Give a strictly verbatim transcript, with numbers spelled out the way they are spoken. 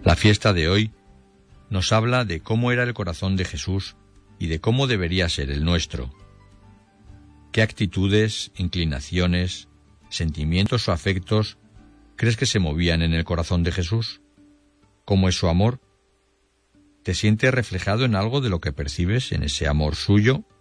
La fiesta de hoy nos habla de cómo era el corazón de Jesús y de cómo debería ser el nuestro. ¿Qué actitudes, inclinaciones, sentimientos o afectos crees que se movían en el corazón de Jesús? ¿Cómo es su amor? ¿Te sientes reflejado en algo de lo que percibes en ese amor suyo?